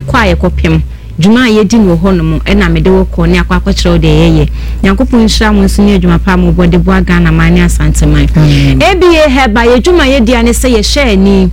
kwa ekopem juma ye di no ho no mo na me de wo ko ne akwa kire de yeye Nyankopon nhira mo nso ne juma pa mo bode bo aga na mane asanteman ABA heba ye juma ye dia ne se ye hye ani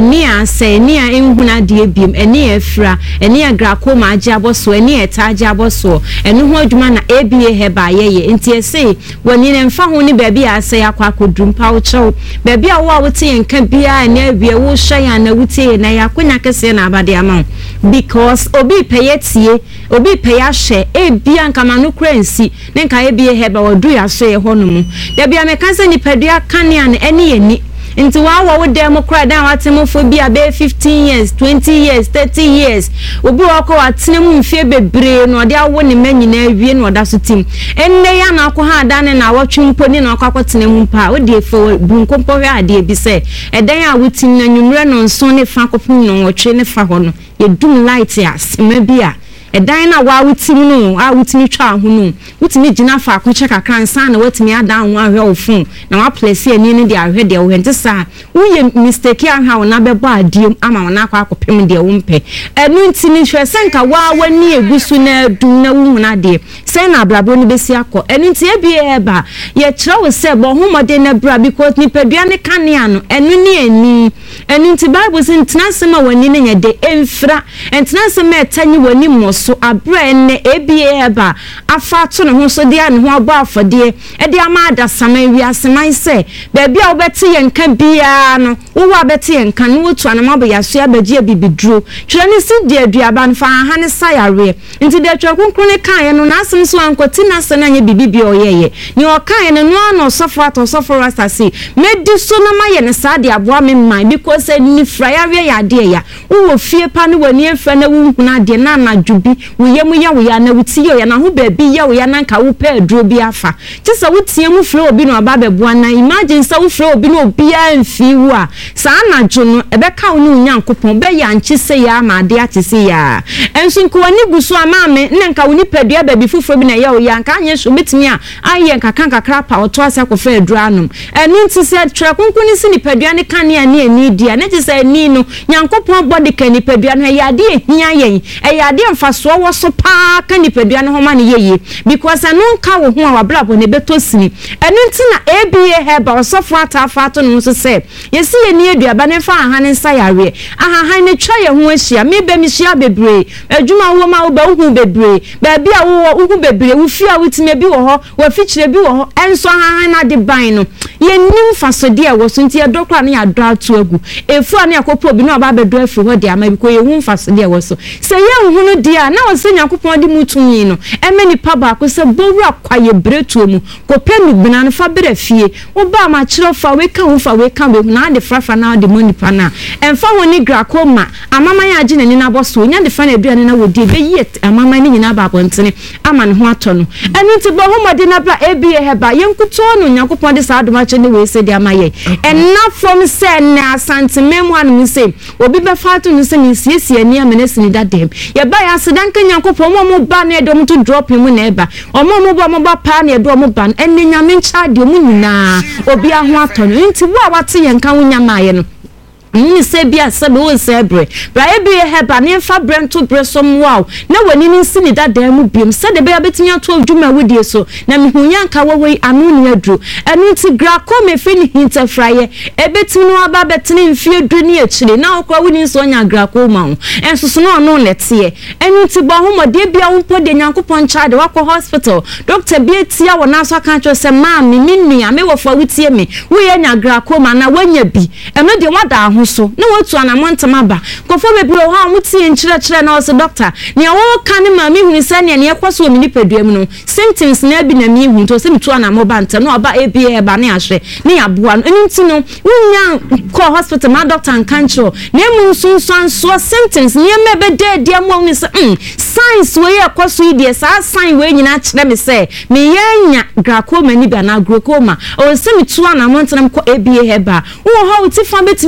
ase eni a enhuna de ebiem eni afra eni agrako ma age aboso eni eta age aboso enu ho adwuma na ABA heba yeye nti ese woni ne mfa ho ni baabi ase yakwa kodrum pa wo chew baabi a wo a wote yenka bia na abia wo hye ya na wote na yakonya kese na abade ama because obi peyetie obi peyahye ebia nkama no kransi ne nka ABA heba wodu ya so ye ho no mu da bia mekanse ni padua kanea ne eni yeni Into our democrat down at homophobia be 15 years, 20 years, 30 years. Obi wako atinem mfie bebre no de awo ne manyina wie no da so tim. Enne ya na akọ ha dan na awotwempo ni na akọ akotenem pa. O de fo bunkompo hwe ade bi se. Edan a wotim na nwumre no nso ne fa kopum no wotwe ne fa ho no. Ye dum light ya sema bia. Edan na wa wutim no a wutimi twa ho no wutimi gina fa akoche kakra nsan na watimi adan ho ahwe ofun na wa place ani ne de ahwe de wo hente sa wo ye mistake an ha wo na bebo adiem ama wo na akwa akopem de wo mpe enu ntimi hwe senka wa wani egusu na dum na wo huna de sen na ablabo ni besi akọ enu nti ebie eba ye kire wo se bo homode na bra because ni padua ne kanea no enu ni ani enu nti bible sin tnasema wani ne ye de emfra entnasema etanyi wani mos so abra ne ABA eba afa to ne ho so de ane ho abo afode e de ama ada saman wi aseman se baabi a obeti yenka bia no wo wa beti yenka no wotu anama ba yaso abagie bibiduro twere ne si de aduaba no fa ha ne sayare nti de twere konkro ne kan ye no na asem so ankoti na se na nye bibibi oyeye ni o kan ye no no sofo ato sofo rastasi medi so na ma ye ne sa de aboa me man because ni frayare ya de ya wo fie pa ne wani efra na wo huna de na na djubi Uyemu ya na wutiyo ya na hu bebi ya uya na nka upe aduro bi afa chisa wutie mu fre obi no aba bebua na imagine sa wo fre obi no obi a mfi wu a sa na dwono ebeka wo ne Nyankopon be ya nchi se ya ma ade atese ya enso nko wani gusu amame ne nka woni padua bebi fufuro bi na ya uya nka anye so betimi a aye nka kan kakra pa oto ase ko fe aduro anum enu nti se tra kunkuni si ni padua ne kane ne ani dia ne chisa ani no Nyankopon body kan ni padua no ya ade ehia yen ya ade mfaso wo so pa kan ni padua no homa ne yeye because anu nka wo ho a wabrabo ne betosini enu nti na ABA heba osofo atafato no so se yesi ye ni aduaba ne fa aha ne sayare aha ne twa ye ho ahia me be mi hia bebre adwuma wo ma wo ba hu bebre ba bia wo hu bebre wo fi a wotime bi wo ho wo fichire bi wo ho enso aha na de ban no ye nim fasode e wo so nti e dokra ne ya do atu agu efu a ne akopo bi no aba bedo afi ho de ama bi ko ye hu fasode e wo so se ye hu no dia na wo se Nyankopon de mutunyi no emeni pa ba ko se bowura kwaye bretuo mu ko penu bina no fa bere fie wo ba ma kire fa we ka hu fa we ka be na de frafa na de moni pa na emfa woni grakoma amama ya agi nani na boso nya de fa na aduane na wodi be yet amama ni nyina ba bontene ama ne ho ato no enu nti bo homode na bra ABA heba yenkuto no Nyankopon de sa adoma che ne we se de amaye enna from se na asante memu anu se obi be fa to no se ni siesie ani amenesi ni dadem ye ba ya sedanka Nyankopon mo ba na edom to drop him na eba omo mo ba pa na edom ba enne nyame ncha de mu nyina obi aho ato no nti wo a wate yenka wo nyamaye no ni se bia sebe wo sebre bra ABA heba ne fa brento bresom wow na wani ni sini dada mu biem se de bia betimi ato adwuma wodie so na mehunya nka wowei anu ne adru enu nti grako me fe ni hinterfraye ebetimi no aba betini mfie dru ne akire na okwa woni so nya grako ma ho ensoso no no lete enu nti ba homode bia wo mpo de Nyankopon child wakọ hospital doctor bia tia wo na so aka cho se ma me nua me wo fa wutie me wo ye nya grako ma na wanya bi eno de wada ho so na watu anamontama ba kofo bebre ho a mutie nkyerɛkyerɛ na ose doctor ne wo ka ne ma me hunu sɛ ne ekoso mi nipadua mu no symptoms na bi na mi hu to se mitu anamo ba ntam na oba ABA ba ne ahwe ne yaboa no enti no wunya ko hospital ma doctor nkancho na emu sunsan so symptoms ne me be de mo ni se signs we ekoso ide sa sign we nyina kyerɛ me se me yanya glaucoma ni ba na glaucoma o se mitu anamo ntam ko ABA heba wo ho utifa betimi adwa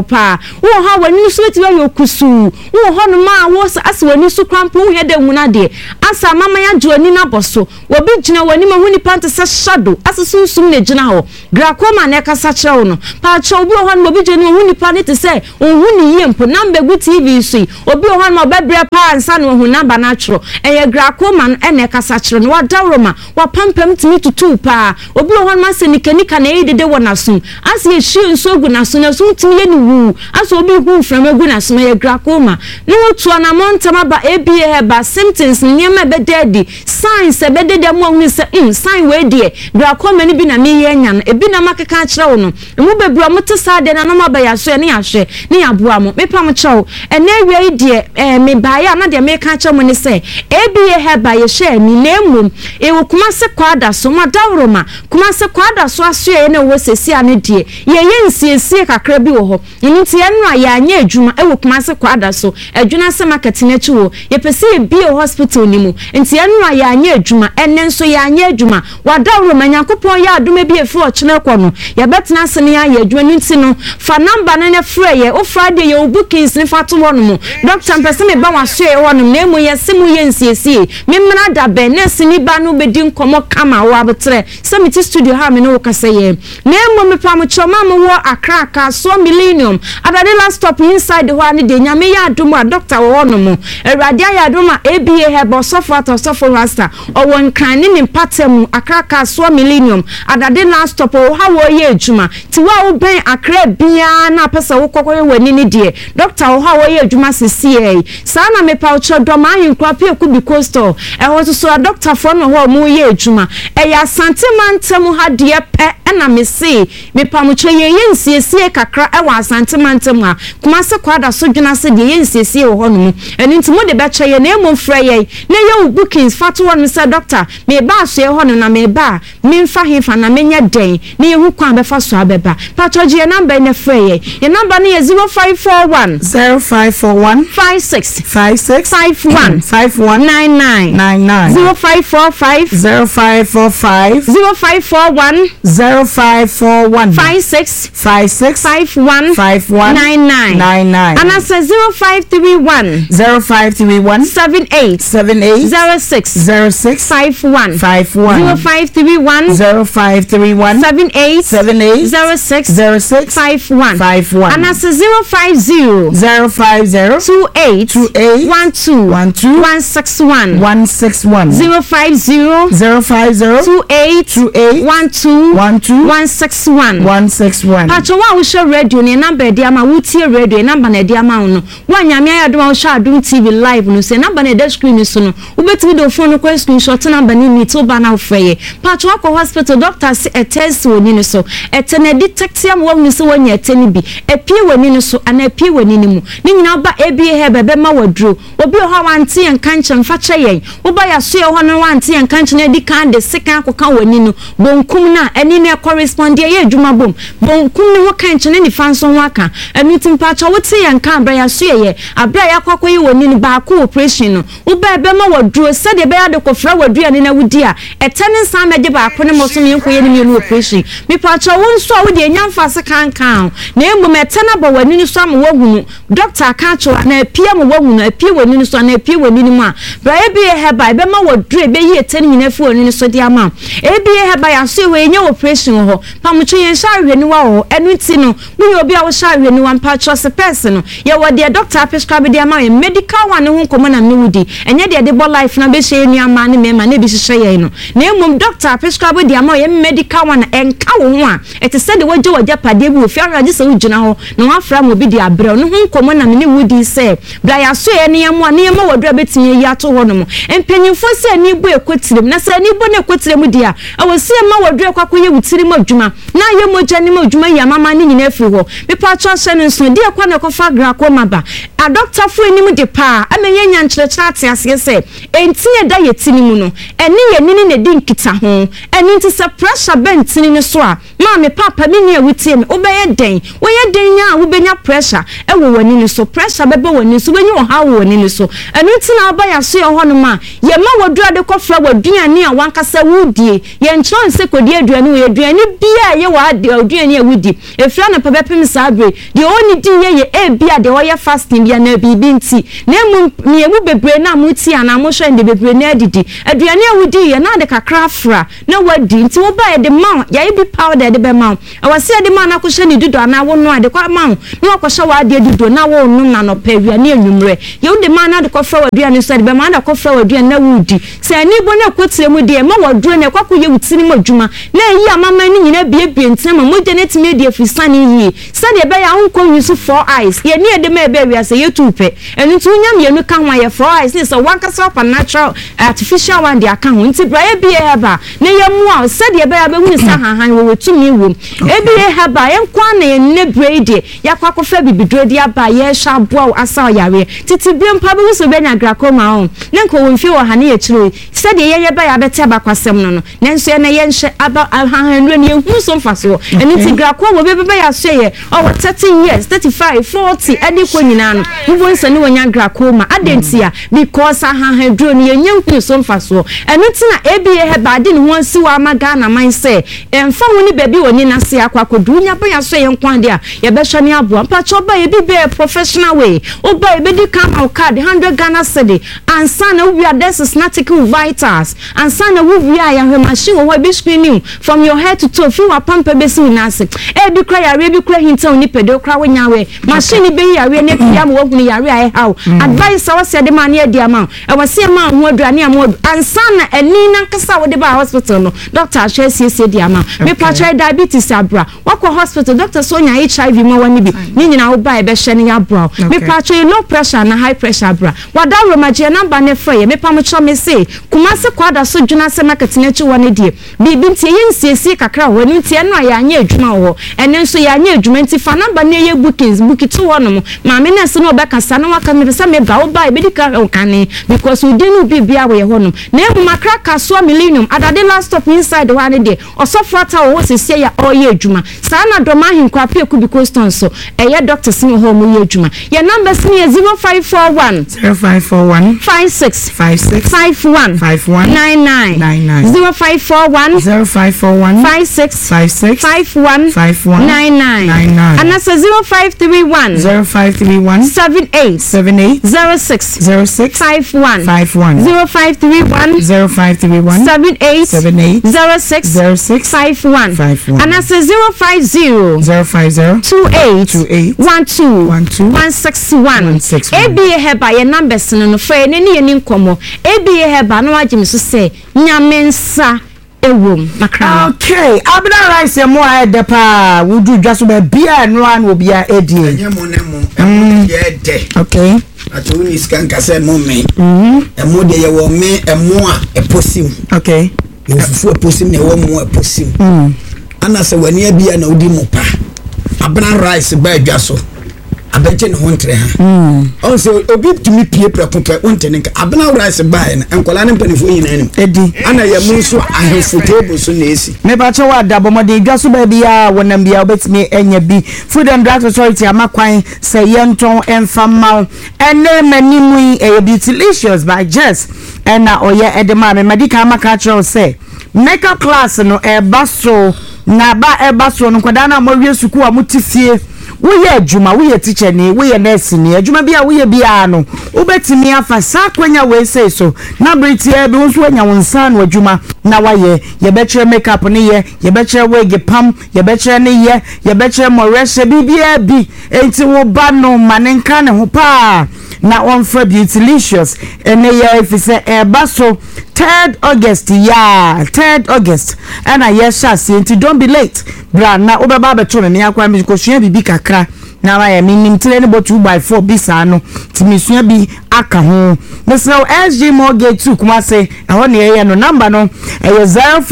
pa wo ha wani so ti wa yokusu wo ho no ma wo asa wani so krampo wo hede nwuna de asa mama ya joani na boso obi gina wani ma huni pante se shadow asa sunsum ne gina ho glaucoma na kasa kire no pa cha obi ho no obi gina huni pante te se ohuni yempo na mbegu TV so obi ho no bebre pa ansa no hu namba na chiro eye glaucoma na kasa kire no wa dawroma wa pampam timi tutu pa obi ho no ase nikanika na yede wona so ase ye shi nso gu na so na so timi ye ni wu ase obi hu frama gu na so ye glaucoma no to na montama ba ABA heba symptoms nyema be dedi signs be dedi mo hu se sign we die glaucoma ni bi na me ye nya no ebi na makeka kire wo no mu bebru amote sa de na no ma ba ya so ne ahwe ne aboa mo me pam chew ene we die me ba ya na de me ka kire mo ne se ABA heba ye hye ni nemum e wo kuma se kwada so ma dawroma kuma se kwada so aso ye ne wo sesi ane die ye nsiesie kakra bi wo ho nti enu a ya anya adwuma e wo kuma se kwada so adwuna se market na chi wo ye pese e bi hospital ni mu nti enu a ya anya adwuma enne nso ya anya adwuma wa dawroma Nyankopon ya adoma bi efi ochene kwo no ye betena se ne ya adwuma nti no fa number na ne frɛ ye o Friday ye bookings ne fa to wo no mu doctor mpese me ba wa so ye wo no na emu ye se mu ye nsiesie me mra da be nurse ni ba no bedi nkomo kama wo abetre se me ti studio ha me no kasa ye na emu me pam choma mo wo Accra ka so Millennium adade last stop inside the one de nyame ya adoma doctor wo no mu awrade ya adoma ABA hebo sofo rasta owo nkran ne mpatemu Accra ka so Millennium adade last stop wo ha wo ye adwuma ti wa wo ben Accra bia na pesa wo kokoye wani ne de doctor wo ha wo ye adwuma CCA sa na me pa ucho do ma hinkwa pe ku bi coastal e ho so doctor for no ho mu ye adwuma e ya santimantem ha de pe na me se me pa mu che ye nsiesie kakra e wa santimantem ha kuma se kwada so dwuna se de ye nsiesie wo ho no mu eni ntimo de be che ye na emo frɛ ye na ye bookings fatu wo no se doctor me ba so ye ho no na me ba me mfa hefa na me nya den na ye hu kwa be fa so abeba patroje ye number ne frɛ ye number ne ye 0541 56 51 99 0545 0541 56 51 99 and I say 0531 78 06 51 0531 78 06 51 and I say 050 28 12 161 050 28 161 Pacho wa wo show radio ne number de ama wo tie radio number na de ama no wa nyame ayadom wo show Adom TV live no se number na de screen so no wo betimi do phone ko screenshot number ni ni to ba na frɛ Pacho akɔ hospital doctor se test woni ni so na detect am wo ni so wonya eteni bi epie woni ni so ana epie woni ni mu ni nyina ba ABA hebe be ma waduro obi ho wante en kanche fa kye yen wo ba ya so ye ho no wante en kanche na di kan de sekan akoka woni no bonkum na eni ne correspond ye adwuma bom bonkum ne ho kanche ne fanso ho aka emi timpacha wote yen kan bra ya so ye abra ya kwakoye woni ni ba ko operation no wo ba be ma waduro se de be ya de kofra waduro ne na wudi a etene nsan meje ba ko ne mo so me nkoye ne me operation me pacha won so wo de nyamfa se kan na emu etene ba wani ni so am wo hunu doctor ka cho na epie mo wo hunu epie wani ni so na epie wani ni mu a bra ABA heba be ma waduro be yi etene nyina fi wani ni so de ama ABA heba ya so we nya operation ho pamucho yen sha hwani wa ho enu ti no mu obi a wo sha hwani wa pacha se person no ye wo de doctor prescribe de ama medical one ho komo na me wudi enye de bo life na be she enu ama ne me ma na bi hye ye no na emu doctor prescribe de ama ye medical one enka wo ho a ete se de woje woje pade bi ofi araje se ugina ho na wa fra mo bi de abrɛ no ho komo na me ne wudi se bra ya so ye ne emu ne emu wodura betimi ya to ho no mo empanyimfo se ni bo ekotirem na se ni bo na ekotirem dia awo se ma wodura kwakoye wutirim adwuma na ye moja ne adwuma ya mama ne nyina afiri ho me pa cho hye no nso dia kwa na kofa gra ko maba a doctor fu enim de pa amenye nyankyerɛkyerɛ ate ase se enti eda yetini mu no ene ye nini ne di nkita ho eni nti se pressure bentini ne so a ma me papa me ne awutie me obeye den woye den nya wo benya pressure ewo wani ne so pressure bebe wani so benyi wo ha wo wani ne so enu nti na aba ya so ye ho no ma ye ma wodura de kofra waduane a wankasa wudie ye nkyerɛ nse kodi aduane wo aduane bia ye wa de aduane a wudi efra na pebepem sabre de oni din ye bia de wo ye fasting bia na bibi nti na me emu bebre na muti ana mo hwɛ de bebre na adidi aduane a wudi ye na de kakra fra na wadi nti wo ba ye de ma ya bi powder de be ma awase de ma na ko hwɛ ni dudo ana wo no ade kwa ma na ko hwɛ wa de dudo na wo no na no pa aduane anwumre ye wo de ma na de ko fra aduane so de be ma na ko fra aduane na wudi se ani bo na ko tire mu de ma woduro na kwa ko ye wutini ma dwuma na yi amama ni nyina bie ntina ma mo de na timi de afisane yi sade be ya honko yusu 4 eyes ye ni de ma be wi ase ye tupe enu tu nyam ye nu ka ho ye 4 eyes ni so wankasa pa natural artificial one de aka ho nti braye bie heba na ye mu a sade be ya be hu sa hanhan wo tumi wo ebie heba ye kwa na ye ne braide ya kwa ko fa bibidro de aba ye sha boa asa yare titi biem pa be hu so be nya glaucoma on na nko wo mfi wo ha na ye chiro sade ye be ya bete aba kwasem no nanso ye na ye nhye aba hanhan no ne hu so mfaso enu ti glaucoma wo be ya so ye o 30 years 35 40 ade ko nyina no wo nsa ne wonya glaucoma adentia because hanhan dro ne ye hu so mfaso enu ti na ebie heba de ne ho ansi wa maga na man say emfa wo ni baby woni na se akwakodu nya ba ya so ye nkwande a ye be hwe ne abo ampa cho ba ye bi be professional way o ba ye be di come card 100 Ghana cedi ansa na we are diagnostic vitals ansa na we are ya machine wo be screening from your head to toe fi wa pampa be si na se e bi kra ya bi kra hinta oni pedo kra wo nya we machine be ya we ne pia mo hunu ya we ai how advice wa se de ma na di ama e wa se ma ho aduane am ansa na eni na nkasa wo de ba hospital no doctor ahwe sie di ama me patch diabetes abra wako hospital doctor so nya HIV mo wani bi ni nyina wo ba e be hye ne ya bra me patch low pressure na high pressure bra wada romaje number ne frɛ me pam cho me say kuma se kwada so dwuna se market na chi woni die bibi ntie nsiesie kakra ho ni ntie no ya anya adwuma ho ene nso ya anya adwuma nti fa number ne ye bookings bookito ho no ma me na se no be kasa na waka me se me ba wo ba e be di ka okane because we didn't bibia we ho no na e makra kaso millennium adade last stop inside the one dey osofrata wo sesie ya oye adwuma sa na doma hinkwa pe ku because ton so eye doctor sin ho mo ye adwuma ye number sin ye 0541 56 51 99 0541 56 51 99 and that's 0531 78 06 51 0531 78 06 51 and that's 050 28 12 161 ABA heba ye numbers no frɛ ne ne ni nkomo ABA heba no agye me so sɛ nyamensa ewom makra okay abna rice mo ade pa wudu dwaso ba bia no an obia edie anyamo ne mo ye de okay ato ni scan kase mo me emo de ye wo me emo a eposim okay yo fufu eposim ne wo mo eposim ana se wani abia na odi mo pa abna rice ba dwaso abenche ne hontre ha also obi tumi pie prepope ontene abna rice bae na enkola ne mpanifo yina anim edi ana ya munso ahefo table so na esi me ba che wa dabomode dwaso ba bia wonam bia obetimi enya bi Food and Drug Authority amakwan se yenton enfama ene manimu e Beautylicious by Jess ena oye edema me medical amaka say makeup class no e baso na ba e baso no kwada na mo wie suku a mutifie we ye adwuma we ye teacher ni we ye nurse ni adwuma bia we ye bia no ubetimi afa sakwanya we say so na britie bi nso anya wonsa no adwuma na waye ye betre makeup ni ye betre wig pam ye betre ni ye betre moreshe bibia bi enti wo ba no manenka ne ho pa na on for Beautylicious ene ye ifise e baso 3rd August yeah 3rd August and I yes shall enti don't be late bra na obeba beto me akwa me ko sua bibi kakra na wa ya minim tire ne bo 2x4 bisa no timi sua bi aka ho so SG Mortgage 2 kuma say ho ne ye no number no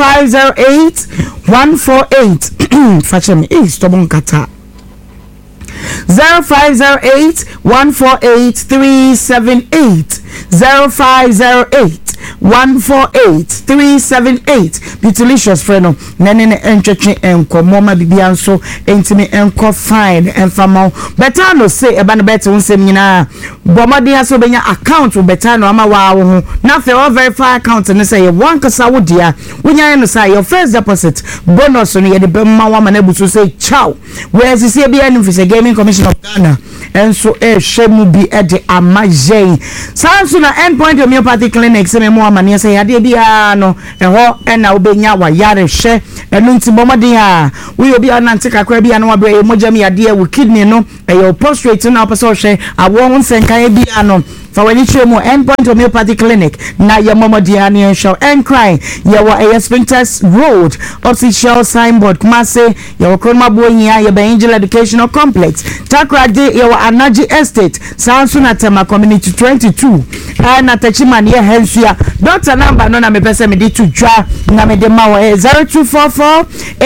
0508 148 fache me stubborn kata 0508 148 378 0508 148 378 Beautylicious friend no nene entwetwe enkomo ma bibia nso entimi enko fine enfamo better no say eba no better unsem nyina bomade aso benya account better no ama wa wo ho na fe o verify account no say you wan kasa wo dia wonya no say your first deposit bonus no ye de bemma wa ma na buso say ciao where is see bia no for Gaming Commission of Ghana enso shemu bi e de amajen sanso na Endpoint Homeopathy Clinic se me mo amane say ade bia no eho na obenya wa yare hye enu nti bomade a we obi anante kakra bia no wa bre moja mi ade wo kidney no e prostate na person hye awo nsenkan bia no for when you mo Endpoint Homeopathy Clinic na ya mama diane show and cry ya wa Spintex Road official signboard Kumase ya wa Kroma Boyia ya Angel Educational Complex Takrade ya wa Anaji Estate Sansu na Tema Community 22 na Tachiman ya Hensia Dr. number no na me pese me di to dwa na me de ma wa 0244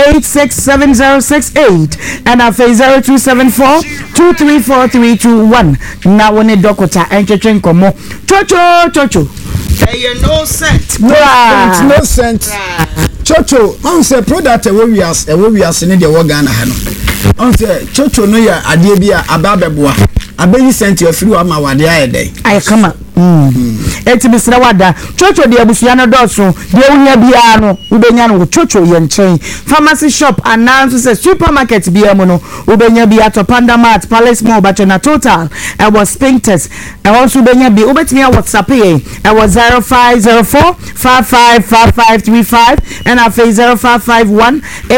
867068 and a 0274 234321 na woni dokota encheche nkomo chocho no cent no cent chocho on say product we as ne de wo Ghana ha no on say chocho no ya ade bia ababeboa abeyi cent afiri wa ma wade ayedai ay kama eti bisra wada chocho de abusuya no doso de wunya bia no ubenya no chocho ye nchen pharmacy shop announce say supermarket bia mo no ubenya bia to Panda Mart Palace Mall Bachona Total I was Spintex I also ubenya bia ubetimi WhatsApp I was 0504 555535 and I face 0551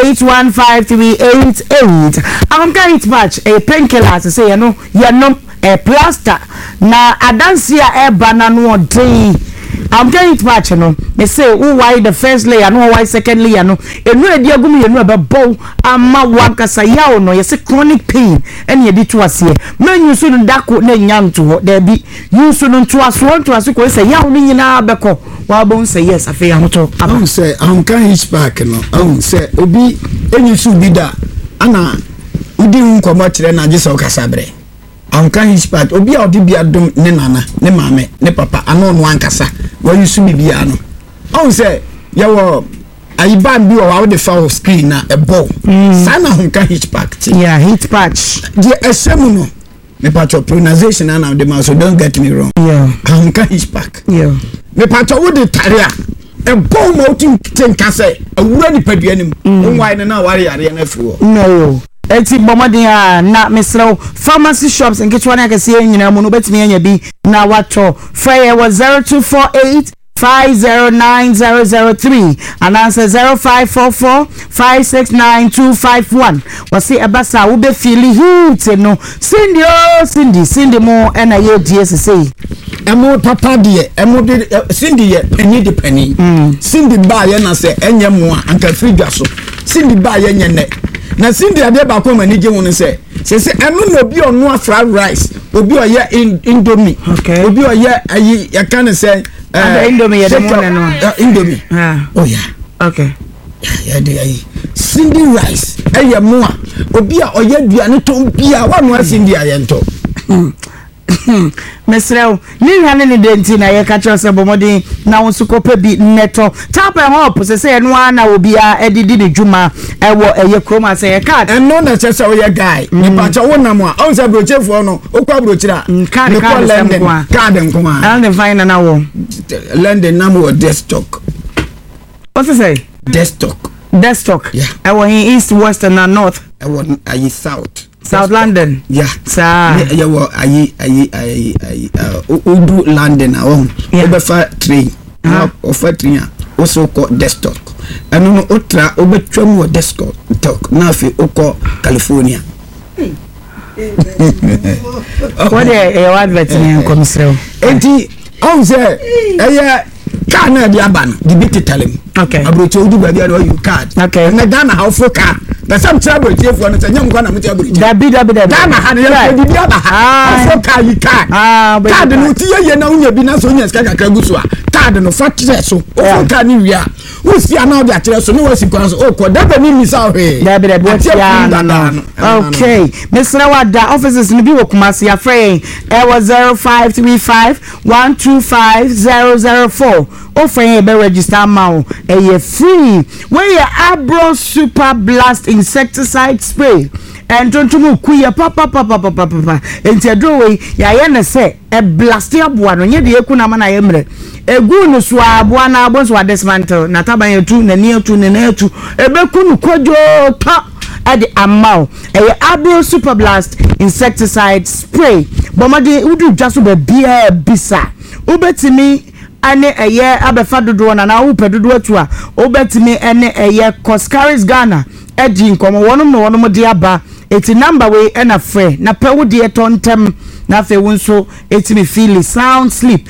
815388 I'm going to patch a painkiller to say you know a plaster na adansia e banana day I'm going to patch no they say why the first layer no why second layer no enu edi agum ye no be bow ama wankasa yawo no yes chronic pain ene edi to ase man yusu no dako na nyanto there be yusu no to aso ko say yawo ni nyina beko wa bon say yes afi ahoto am say am kan hitch back no am say obi enyusu bi da ana udi nkomo kire na gisa okasabre am kan hitch part obi a odi bia dom ne nana ne mame ne papa ano no ankasa wa yusu bibia no am say yawo ayiban bi wa de fa screen na e ball sana hon kan hitch patch yeah hitch patch the esemu no me patch pronunciation na the man so don't get me wrong yeah am kan hitch pack yeah me patch wo de tarea e ball mo tin tenka say awura ni padua nim why na ware yare na afiwo no eti bomodin a na mesrew pharmacy shops nke twa na kase nyina mu no betimi anya bi na wato fire was 0248 5090003 and answer 0544 569251 wasi abasa wo be feel heat no Cindy mo na ye DSC emo papa de emo de Cindy ye eni de pani Cindy ba ye na se enye mo anka frigwa so Cindy ba ye nye ne na Cindy ade ba ko mani je won se eno no bi onu fried rice obi o ye indomie okay obi o ye ayi ya kan se indomie ye de mo na no indomie oh yeah okay ya de ayi Cindy rice eye mo a obi a oye duane ton bia wa no Cindy ayento mesrew ni hane ni denti na ye ka chose bomodi na wonsukope bi neto tap and hope se no ana obi a edidi ne dwuma ewo eye kroma se ye card no na chese o ye guy ni pacha wonam a on se brochefo no okwa brochira card nkoma and fine na wo London na mo desktop what say desktop yeah ewo in east west and north ewo ayi South London yeah sa yeah wo ayi udu London awon obefa train ofa train also called desktop anu no otra obetwam wo desktop na fi oko California what e advert ni komisrew enti on say car di aban di bit telling okay abrocho udu ba bia you card okay na Ghana how for car na some trouble for no say nyam kwa na mutia abrocho da bi Ghana ha ya di aba ha for car you car card no ti ye na unya bi na so nya ska kakra gusu a car card no fa kyerɛ so o card ni wia wo si ana o de akyerɛ so no wo si kwan so o ko da ba ni misa o he da be what ya no okay Mr. Wada offices ni bi wo Kumasi afrɛ was 0535125004 offer be register ma o free when you Abro Super Blast insecticide spray and tontumu kuya papa enti adrowe ya ye ne se e blast aboa no nye de eku na ma na ye mre egu no so aboa na abo so dismantle na taban etu na ni etu ne na etu ebeku no kojo to at the amount Abro Super Blast insecticide spray bomade udu jaso be bia bisa ubetimi ane abefa dodo na upe dodo atu a obetimi ene Coscaris Ghana edi nkomo wonom de aba eti number we na frɛ na pe wo de tontem na fe wonso eti me feel sound sleep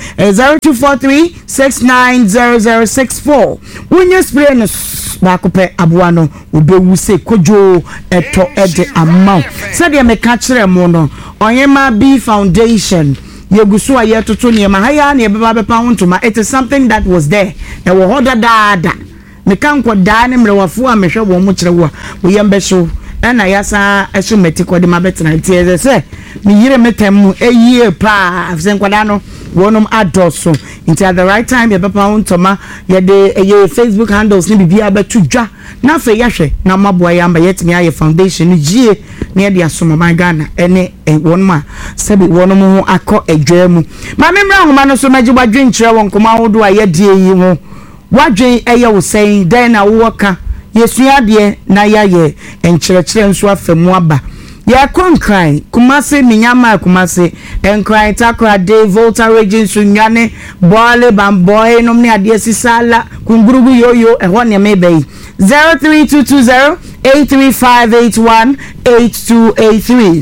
0243690064 wonye spray no ba ko pe aboa no obewu se kojo eto ede amount said ye me ka kire mo no Onyema B Foundation yegusu aye toto ne ma haya na ebeba bepa wontoma it is something that was there e wo hoda daada me kan ko da ne mrewafo a mehwe wo mo kire wo wo yembe so na yasa eso metiko de mabetena tie se me yire metam eyie pa afsen kwada no wonum adoso into at the right time ye bepa wontoma ye de eye Facebook handles ni bibia betudwa na fe yahwe na maboa yamba yetimi aye foundation ni gie ne de asoma ban Ghana ene wonuma sebi wonum ho akọ edwamu ma memra homa no so magi wadwen kire won koma hodo aye die yi ho wadwen eye wo sen den na wo ka yesua de na yaye enkyerɛkyerɛ nso afemu aba ya konkran Kumasi minyama Kumasi enkran takra de Volta region sunyane boile bamboy nomne ade sisala kungurugu yoyo ehwo ne mebe 03220-83581-8283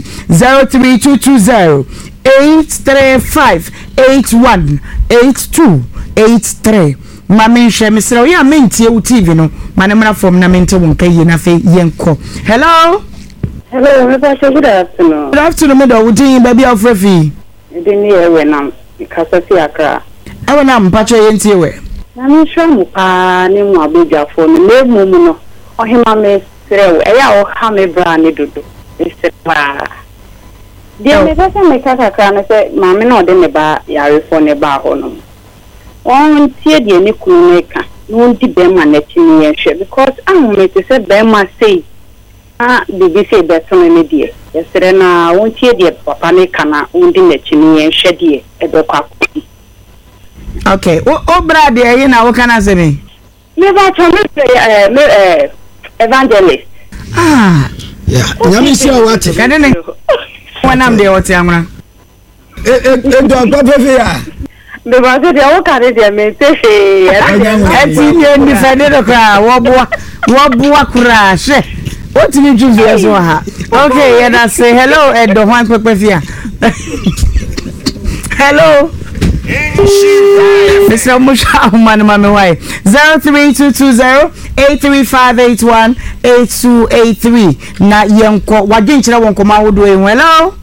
03220-83581-8283 Mami nhwe mesre o ya mentie u TV no manemra from na mente won kaye na fe yenko hello Hello, good afternoon. Good afternoon, Medo. Would you baby of Refi? Didn't hear when I'm Casasi Accra. I will not patch into you. I'm sure Mupa, name my big for me, no muno, or him I may say, or Hammy Brand do. Dear, the person make us a crown and say, Mamma, no, then about Yari for Neba Honum. One tear the Nikumaka, no deep Bema netting because I'm going to say Bema say. Bibi say beto me die yesere na wontie die papa ne kana wondi na chini en hwede e be kwa okay o bra de ye na wo kana se me ba to me evangelist yeah nyame sia wate kade ne wonam de wote amra do agbafe ya me ba se de wo kare de me se fe eti ni ni fede do kra wo boa kura hwe what did you do here so ha okay and I say hello at the one pepefia hello Mr. Musha man mama why 03220-83581-8283 na yenko wadinchira wonko ma wodo en hello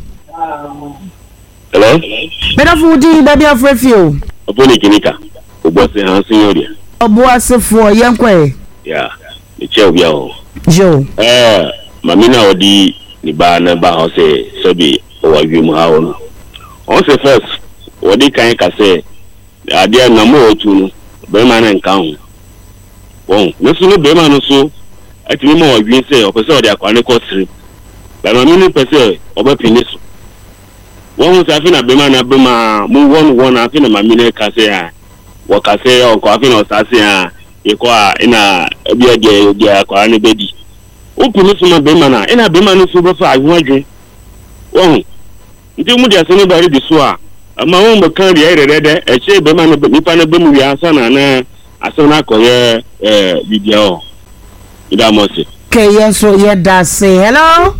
Better food baby of refio Oponi kinika obose hansin yoria oboase fo yenko yeah eche obia o Joe. Mamina odi ni ba na ba ho se sobi o wa wimu ha ono. On se first odi kan ka se ade na mo otu no be ma na nka ho. Won, no so no be ma no so atimi mo wa win se o pese odi akwa ne ko siri. Ba ma mi pese o ba pini so. Won se afi na be ma mu won afi na mamina ka se a wo ka se o ko afi na o sa se a ikwa ina bia dia akwa ne bedi opunu suma be mana ina be mana so be fa ahwadwe won ndi mu dia se ne bari di so a ama won be kan dia erede e che be mana nipa na be mu wi asa na asona akoye bidia o ida mo se okay yes so yeah that say hello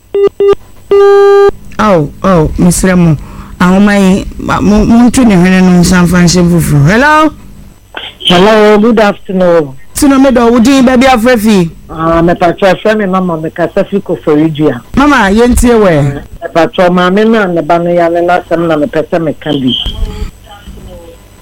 oh Mr. Mo ahomai mo ntune hene no sanfanse fufu hello good afternoon. Tino Medo, would you baby of Refi? Me patro friend me mama me Casafi ko Forijia. Mama, yenti we. Me patro mama me na banu ya na sam na me pese me kandi.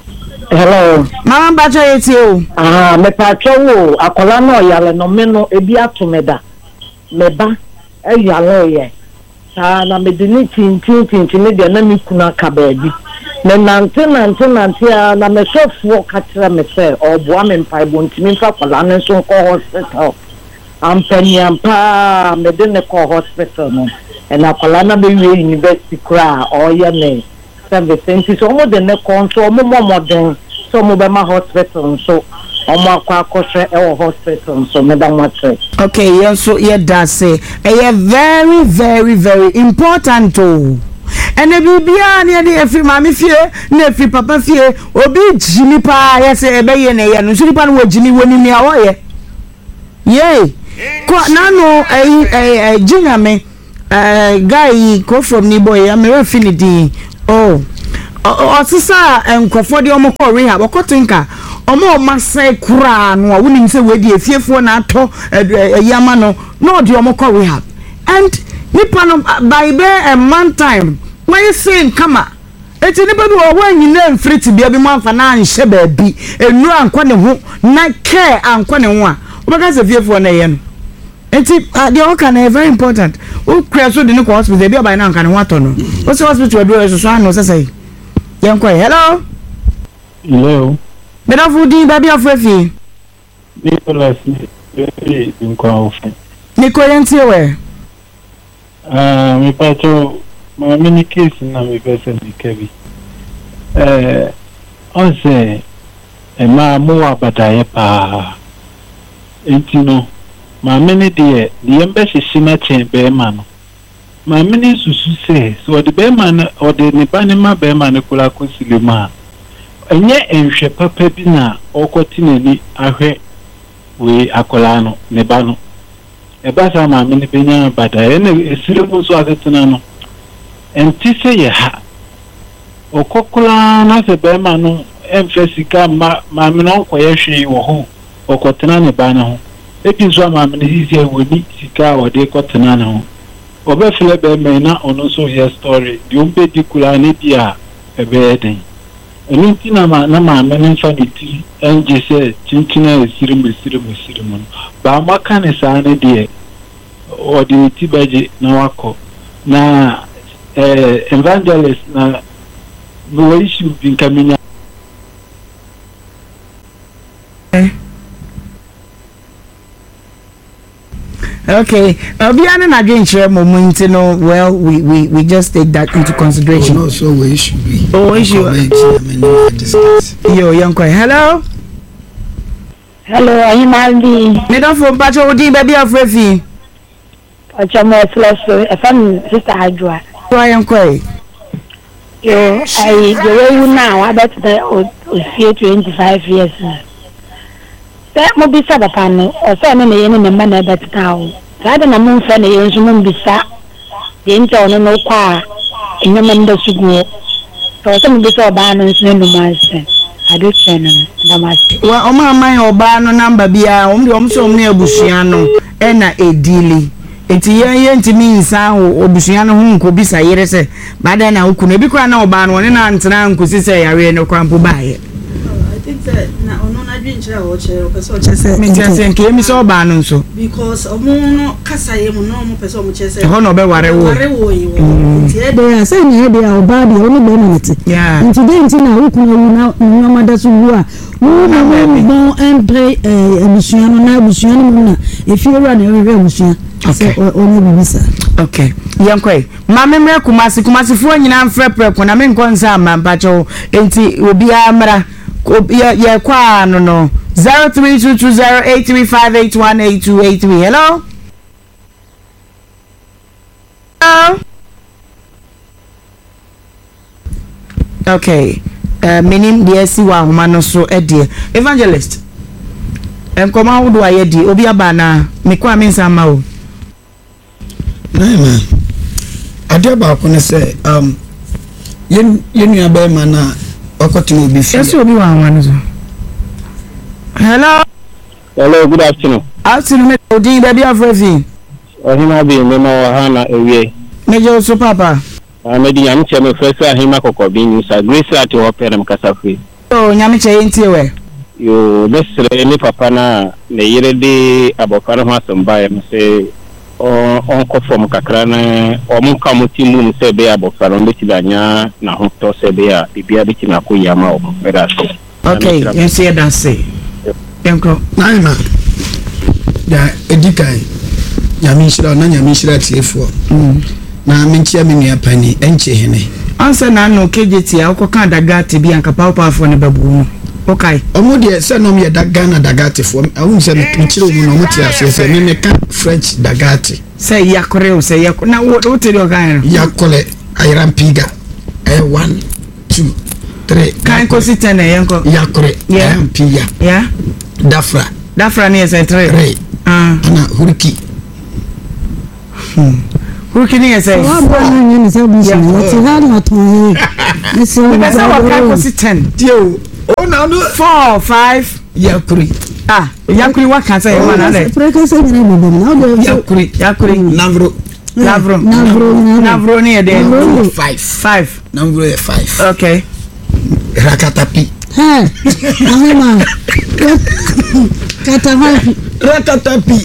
Hello. Mama bacho yeti o. Me pacho wo akola no yale no me no ebi atomeda. Meba yale ye. Na me dini tintin me de na mi kuna ka baabi. Na nante a na me chefo ka kira me se oboa me mpa bontimi fa kola no so ko hospital. Ampani ampa me de ne ko hospital no. And akola na be university kra o ye ne. Service so mo de ne control mo modern so mo be ma hospital so omo akwa akoshe e hospital so me da nwatre. Okay, yeah, so yeah, that's say very very very important oh. And the bibia near the free mammy fear, ne free papa fear, obi Jimmy pa yes e be ye ne no so nipa no Jimmy woni mi awoye. Yay. Ko na no Junior me guy ko from ni boy am refinity. Oh. Osisa enkofo de omo ko rehab okotinka omo masai kura no wonim se we de efiefo na ato yama no de omo ko rehab and nipa no by a man time why saying kama eti nipa bi wo anyina mfriti bia bi mo amfa na anhye ba bi enu anko ne ho na care anko ne ho a obaka se fiefo na ye no eti the work na very important o create so de no hospital bi oba na anka ne ho ato no o se hospital do so so no say hello. Hello. Bedafudi baby afrefi. Nicholas Nkwaofe. Nikolenti we. Me pacho my mini case na me person Kevi. On say ma mo abadaye pa. Entino ma mini de embe hihina chembe ma no. Ma mini susu say so the be man or the nibani ma be man kula kosilima. Enye enhwe papa bi na okotinani ahwe we akola no ne ba no e ba sa ma mini benya bada e na esirimu so atetena no enti se ye ha okokola na se be ma no emfesika ma mini onkoye hwe wo ho okotena ne ba na ho ebi so ma mini sisi e woni sika ode kotena na ho obefele be me na ono so here story di ombe di kula ne dia ebe eden enti na ma meni fanity enje se chinkina esirimu ba maka ne sa ne de odi ti baje na wako na evangelist na no issue bin kamenya. Okay, Biana na drinche moment no well we just take that into consideration. No, so we should be. Oh, issue. Yo, young boy. Hello. Hello, I'm Maldi. Me don't phone pacho odi baby afrefi. Pacho mo flash FM sister Hydra. Why young boy? Yo, I the way you now about the 25 years. That mo bisa papa no o se me ye ne memba na betata o sada na mo mfa na ye nso mo bisa de nti ono no kwa enyoma nda sugu to se mo bisa oba no nso no mase ado cheno na mase wa o ma man oba no number bia o mde o mso mo abusua no e na edili enti ye ntimi nsa ho obusua no ho nko bisa yere se bada na okunu ebi kwa na oba no ne na ntena nkosi se yare no kwampo baaye. Na ono na dwinchira wo chere opeso chese me chese nke emi so ba no nso because omo no kasa ye mu no omo peso omo chese ho no be ware wo yi wo tie de ya say na de ya oba de ono be na nti nti na wo kun na nyamada so wu a wo na bon empre emission na emission na efiora na ewe emission okay ono bibisa okay yankoi mama mre kumasi fu nyina mfre preko na me nkonsa amampacho enti obi amra yeah, kwa no 03220835818283. Hello. Okay. Minim de si wa homa no so edie. Evangelist. Koma wo do ayedi obi aba na me kwa me nsama o. Na ade ba ko ne se yenu aba ma na okotimo bi fi. Yes obi wa homa so. Hello. Hello, good afternoon. Afternoon, Odin baby afrefi. Ohima bi me no ha na ewie. Mejo so papa. Amedi nyam che me first ahima kokobi ni sa grace at opera mkasafi. oh nyame che yenti we yo lesre ni papa na ne yire de abofara ho asomba ya se on ko from kakra na o mun ka mutimu se be abofara on beti danya na ho to se be ya bibia beti na ko yama o bera so. Okay, you see that say yanko naima ya edikai nyame shira na nyame shira tiefo na menchia me nua pani enche hene ansa na no kejeti a ukoka dagate bi anka papa fo ne babu no okay omo de se no me dagana dagate fo awun se me chiro mu no muti ase se me ka French dagate say yakore o say yakore na wo tell you kan yakole ayran piga 1 2 3 kan ko siten e yanko yakore ayran piga yeah dafra ni ese 3 ana huriki Who ni ese wa bra ni ni se bi se ti ha na to ni se wa kan ko siten dio oh na no 4 5 yakuri yakuri wa kan say wa na le preka se ni mo na do yakuri navro ni e de 5 navro e 5 okay rakatapi ahima katavapi rakatapi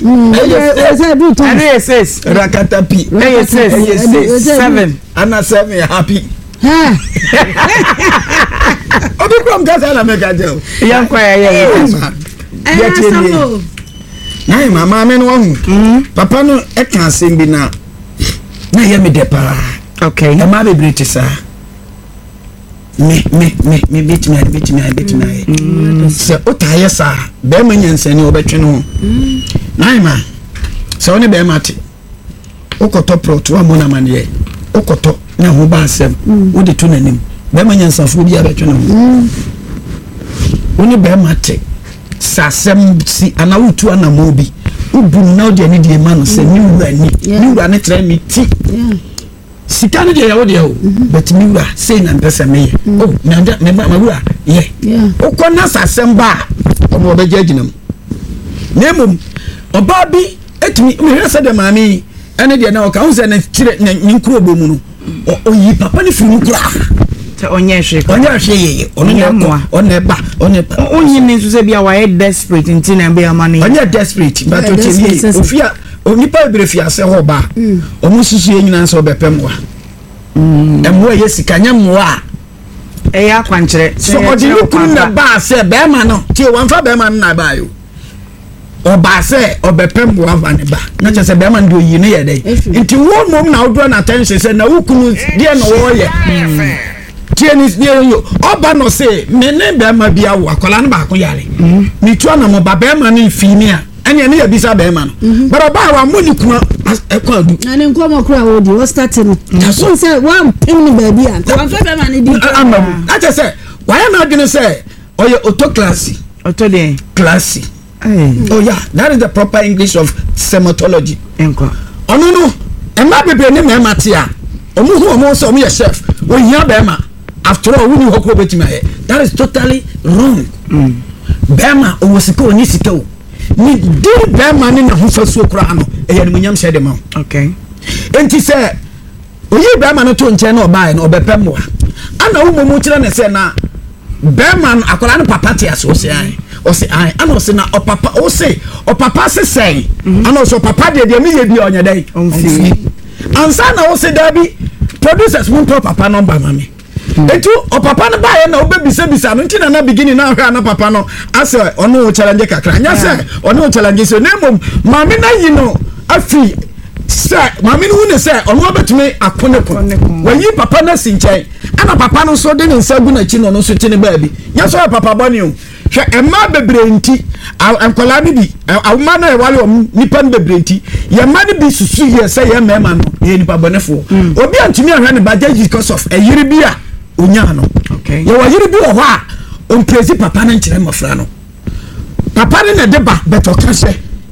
yes rakatapi yes 7 ana 7 happy obi from Gaza na mega jail yanko ya nai mama me no hu papa no e kan sembi na ye me depa okay e ma be british me bit me se otaye sa be ma nyansani obetwe no nai ma se oni be ma te okoto prot wa mona mane okoto na ho ba asem wo de to nanim be ma nyansafo bi abetwe no oni be ma te sasem si anawutu anamobi ubu na de ni de ma no se ni wura ne tre mi ti sikani de yawo de o but mi wura say na mpesa me oh me ma wura ye ukona sasem ba obo be jajinam nemum oba bi etimi me hwese de maami ene de na o ka unse na kire ni nkuro bo mu no o yi papa ni firi nkura te onye hwe ye onu ne mo onye onyi ni nso se bia wa desperate ntina be amane onye desperate but o timi ofia onipa ebrefia se ho ba omu sisi enyina nso bepemwa emwa yesika nyamwa eya kwankyere so odi lukun na ba se be ma no ti wanfa be ma na ba yo oba se obepemwa va ne ba na che se be ma ndo yi ne ye dai nti wo mom na odo na attention se na wukunu die no wo ye tieni yo oba no se me ne be ma bia wo akola no ba ko yare ni tu na mo ba be ma no ifini a ene ne ya bisa be ma no but oba wa mo ni kuma ekwadu na ne nkomo kura wo di wo starting so say one pin ni ba bia wan fa be ma ni di na che se why am I going to say oye autoclassy autode classy oh yeah that is the proper English of sematology enko ono no emma bebe ne me matia omu hu omu so omu ye chef wo hia be ma after all wuni hokro betima he that is totally wrong bema owo sika oni sika o ni di bema ni na ho faso kura no eya ni munyam hye de ma okay enti se oyi bema no to nche na obae na obepem wa ana wo momu kire ne se na bema akola no papa ti aso se ai o se ai ana o se na o papa se sei ana o so papa de mi ye bi onya dai onfi ansa na o se dabi producers mun to papa number mame etu o papa no bae na obebisa no ntina na beginning na hwa na papa no ase ono challenge kakra nya se ono challenge so nemom mame na yi no afi se mame no ne se ono betumi akone ko wayi papa na sinchen ana papa no so de ne nsagu na chi no so tene baabi nya so papa bone o hwe emma bebre nti ankola ni bi awma na wale om nipa no bebre nti ye ma ni bi susu ye se ye mema no ye nipa bonefo obi antumi ahwe ne bajaji because of ayiri bi a onya no okay ye wayiri bi wo ho a on praise papa na nkire mafra no papa ne de ba beto kase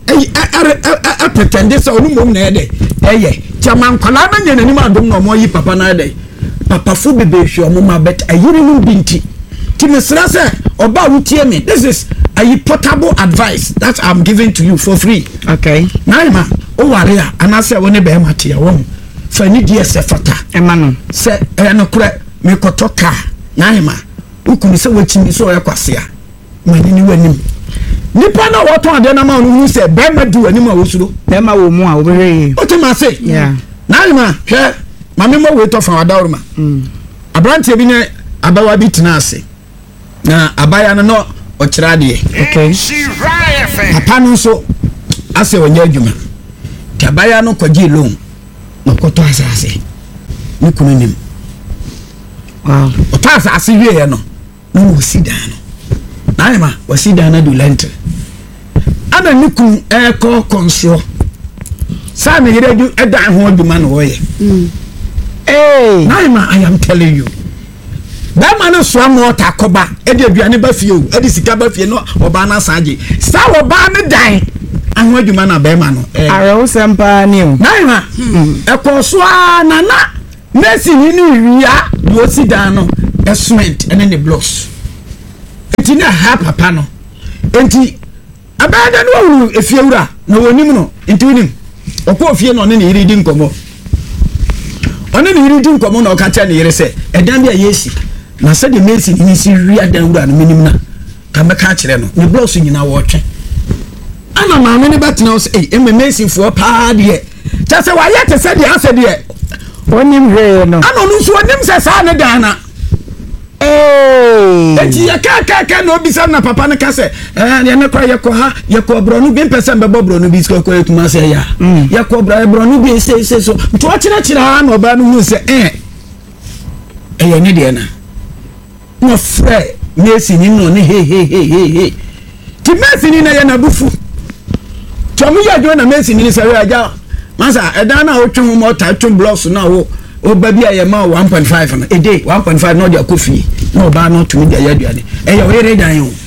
pretend say onu mom na ye de chama nkola na nyana ni ma dom no mo yi papa na de papa fu bebe hwe o mo ma bet ayiri no binti ti mesra say oba wutie me this is a portable advice that I'm giving to you for free okay naima o ware a anase woni be mate ya won fa ni die se fata emano se no kura me kotoka naima ukunu se wachimi so yakwase a manini wanim nipa na woto ade na ma onu hu se be ma di wanim a wosuro be ma wo mu a obere otima se na ma hwe mame mo we to fa wadawro ma abrantie bi ne abawa bi tena ase na abaya no okira de okay papa no so ase wonya adwuma ti abaya no kwaji loan no koto asase ni kunu nim wow oto asase wie no no wosida no na ma wosida na do lente ana ni kun eko konso sa me yire du eda ho adwuma no woye na ma I am telling you ba ma no so am water koba e de aduane ba fie o e de sika ba fie no oba na saje sa oba ne dan ahun adwuma na ba ma no arawo sempa ni o na ma e ko so na Messi ni wia do si dan no e cement ene ne blocks enti na ha papa no enti abada no wu efie wura na wonim no enti wonim okọ fie no ne yiri di nkomo one ne yiri di nkomo na oka cha ne yire se edan bia yesi na se de Messi ni si wia dan wura no minim na ka meka kire no ne blocks nyina wo twe ana ma me ne batena o se Messi fo pa de cha se wa yete se de ase de onim hwe no ana no so onim se sa ne dan na eti ya ka no bisa na papa ne ka se ya ne kwa ya ko ha ya ko bronu bi pese be bronu bi sko ko etuma se ya ya ko bronu bi se so to akira ha na oba no hu se ya ne de na no fre Messi ni no ne he ti Messi ni na ya na bufu to mu ya jo na Messi ni se ya ja masa edan na o twen mo ta twen blocks na wo o baby ayema 1.5 na a day 1.5 no dia coffee no ba no to dia yaduane e ya were dan yo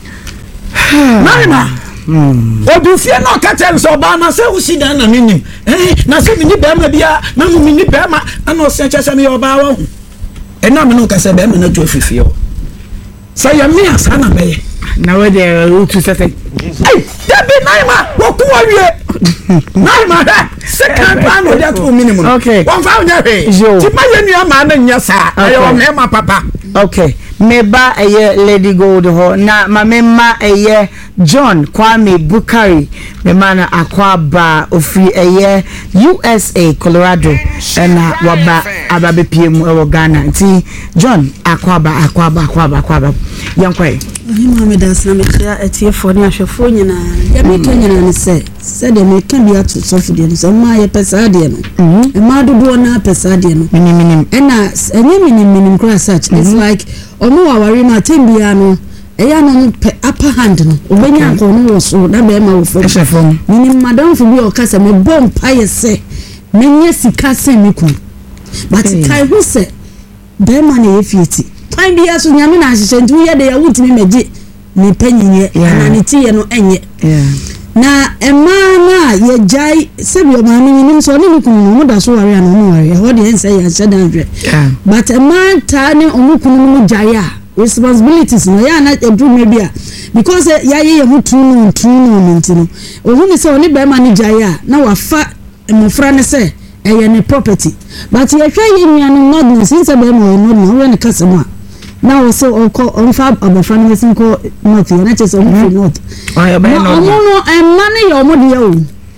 mama o du fie no ka tell so ba na se usi dan na minim na se mini be ma bia na mu mini be ma na o se chese me oba wo e na me no ka se be ma na to fifie o se ya me asa na be na we de o tu se se Debi naima woku wawie naima second plan o that minimum okay one found here ti maye nua ma na nya sa ayo me ma papa okay meba eye Lady Gold ho na mamema eye John Kwame Bukari me mana akwaba ofri eye USA Colorado na waba ababe piem e Ghana ti John akwaba yankwai Mohammed Aslam ya etie fo ni ahwefo nyina ya me kanyina ne se de me kan bi ato sofo de so ma ye pesa de no e ma dodo na pesa de no minim ena enye minim cross search it's like omo wawari ma tembia no e ya no upper hand no obenya ko no wo so na be ma wo fo minim madam fo bi o kasa me bom paye se menye sika se miku but kai hu se be ma na ye fieti time bia so nyame na ahyehyɛ nti wo ye de ya wutimi meje ni panyinye na ni tie no enye na emana ye jai sebi o ma ni so ni kunu mu da so ware ana mu ware ho de ense ya hyɛ dan hwɛ but emana ta ni omukunu mu jai a responsibilities no ya na edu me bia because ya ye mu tunu ntino ohu ni se oni be ma ni jai a na wafa emofra ne se eye ne property but ye hwɛ ye nuanu modern since be ma no we ne kasa mu a na wo se on fa abofra ne sin ko north ye na chese on north ya be no no emane ye omodia o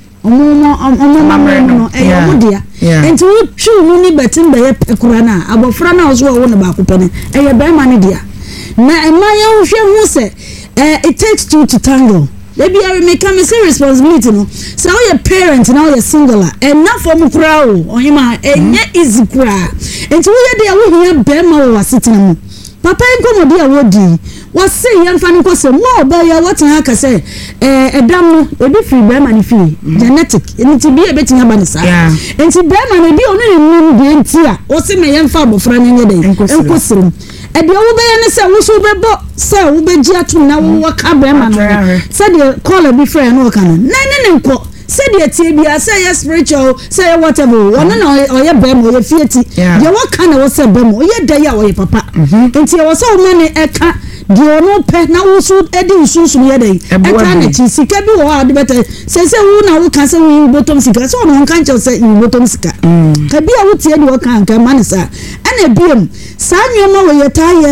omo e omodia enti wo twu mu ni betin be ye pekura na abofra na wo so wo ne ba kopene e ye be ma ne dia na emaya wo hwe hu se it takes two to tango maybe I make a responsibility no so now your parent now you're singular enough for mu kura o oyima enye easy kura enti wo ye de wo hia be ma wo sitting papa enkomodi a wodi wo se yemfa ne kose mo ba ya what ha ka se edam no ebi free be ma ne free genetic enti bi e betin aba ne sa enti be ma ne bi onu ne nim bi enti a wo se me yemfa abofra ne nye de enkosirim e de wo be ne se wo so be bo se wo be ji atum na wo ka be ma no se de call be free no ka no ne nko se de tie bia se ye spiritual se ye whatever one na oye be mo ye fieti de wo ka na wo se be mo oye da ya oye papa enti wo so wo ne eka de ono pe na wo so edi susu ye dey eka na chi sika bi wo ade beta se wo na wo ka se wo bottom sika so no kan che se wo bottom sika ka bia wo tie de wo kan ka man sa ana biem sa nyoma wo ye taye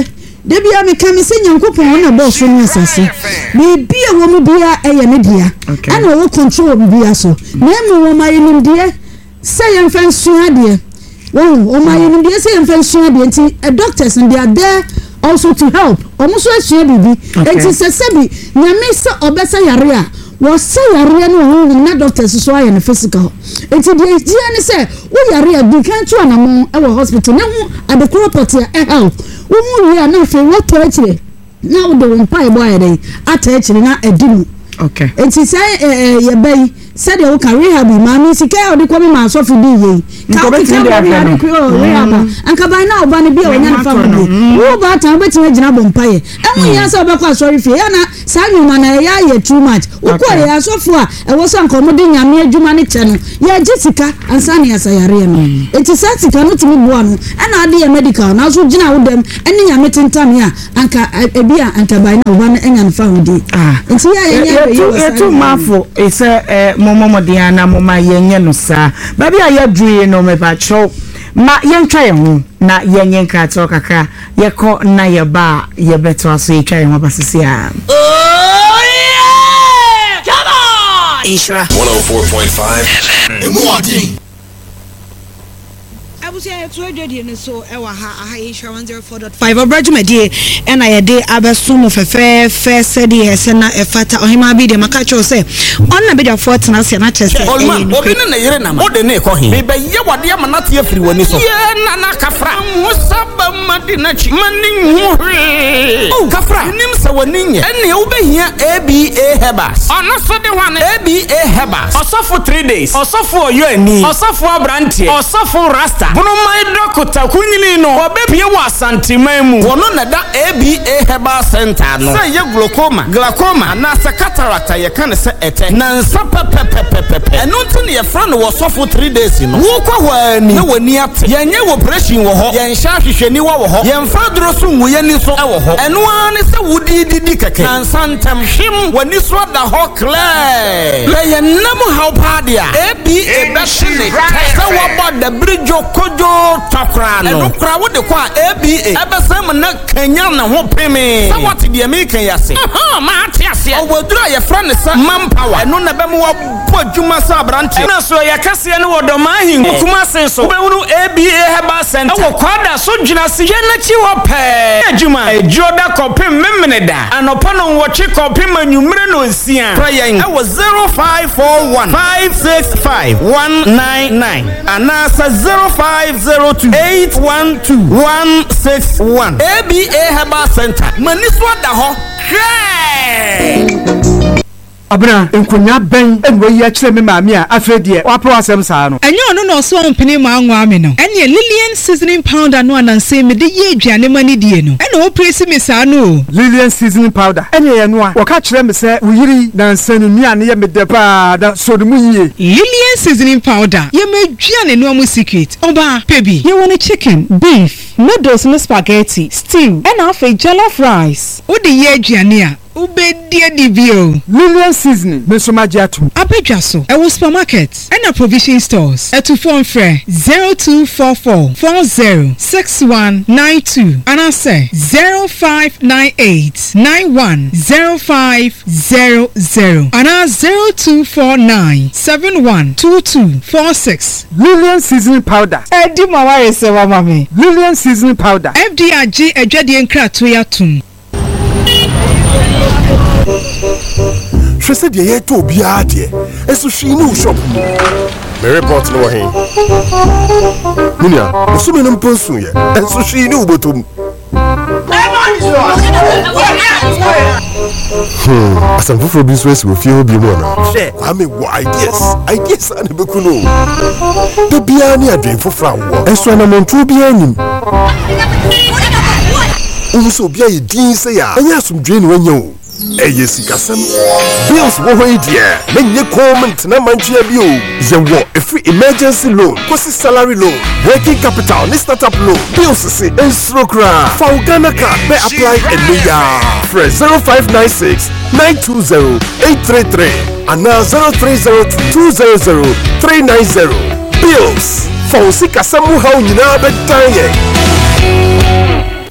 debia me ka me se Nyankopɔn na boss no asase bibi a wo mu bia eye ne dia ana wo control bia so na mu wo mai nim dia se yen fan sua dia wo mai nim dia se yen fan sua dia nti doctors and they are there also to help almost asua bibi enti se sebi nyame se obesa yare a wo se yare no na doctors so aye no physical enti dia ne se wo yare a bi kan tu anamo e wo hospital na hu adekoro potia e help wo mu ria na fe wo to akire na wo de wo mpa e boy dey ata akire na edimu okay enti say ye bay said you can rehab mama sika o de ko me ma so fi di ye ka ko ti rehab anka by now ba ne bi o nya family wo ba ta be ti gina bompa ye e mu ya so be kwa sorry fi ya na sa nyuma na ya ye too much wo ko ya so fo a e wo so anka mo de nyame adwuma ne che no ya je sika ansa ne asayare no enti sa sika no ti mi bo ano e na ade ye medical na so gina wo dem ene nyame tentam ya anka e bi anka by now ba ne enya fa ho di enti ya ye too mafo e say momo diana mama yenye no sa baby aye due no me ba cho ma yentwa ye ho na yenye nka to kaka ye ko na ye ba ye beto aso ye twa ye ho basisi a oh yeah come on Isra 104.5 Emwadi abusia to adwade ne so e wa ha Isra 104.5 obrajumade e na ye de abesom fefe said ye se na e fata ohima bi de maka cho se on na be da fort na se na chese olma obi ne yere na ma ode ne ko hin me be ye wade amanate afiri wani so ye na kafra musaba madi na chi mani hwe o kafra nim se wani nye ene wo behia ABA Hebas ono so de wan ABA Hebas osofo 3 days osofo oyo ani osofo abrantie osofo rasta Bono my dokota kunyini no obepie wa santimaimu wono na da ABA Herbal Center no say ye glaucoma na se cataract ye kan se ete na nsa pepepepepe eno nti ne ye fra no wosofo 3 days no wo kwa wani na wani ate ye nye operation wo ho ye nsha hwehwani wo ho ye mfa duro so nwu ye ni so wo ho eno ani se wudi keke na nsantem hwim wani so da ho clear le ye namu how padia ABA beshine se wo bod the bridge kojo takrano eno kra wo de kwa ABA ebesem na kanya na ho peme se what de American yase ma ate ase owodura ye fra ne sa manpower eno na be mo bo adwuma sa branche na so ye kase ne wodo ma hin kuma sen so be hunu ABA Herbal Center wo kwada so dwuna se ye na chi wo pe adwuma ejoda kopem memene da anopa no wo chi kopem anwumre no nsia prayen e wo 0541 565 199 anasa 0502-812-161 ABA Herbal Center maniswa da ho abra enkonya ben enwo yi akire me maami a afredie wapro asem saa no enyo no no so ompini ma anwa me no ene Lilian seasoning powder no ananse me de ye aduane mani die no ene o presi me saa no Lilian seasoning powder ene ye no a woka kire me se uyiri dansanu nuane ye me de pa da sodumu yiye Lilian seasoning powder ye me aduane no amu secret oba pebi ye woni chicken beef noodles no spaghetti stew and afi jollof rice o de ye aduane a ubedie divio Lilian seasoning me so magiatum abedwaso e wo supermarket and a provision stores at phone free 0244 406192 and I say 0598 910500 and 0249 712246 Lilian seasoning powder edi maware se wa mami Lilian seasoning powder FDRG ejwade nkrato yatum She ye to bia de eso hwi ni shop me report no hin munia osu me no ponsu ye eso hwi ni ubotom asam foforo bi so esi wo fie obi mu na kwa me wo ideas and be kuno de bia ni adwen foforo awo eso na montu bia nim so bia ye din se ya anya asumdwe ni wanya o eye sikasem bills wo ho idea menye comment na mantua bi o ye wo every emergency loan kosi salary loan working capital ni startup loan bills se ensrokra for Ghana card be apply emeya for 0596 920 833 and 0302 200 390 bills for sikasem how nyina be tan ye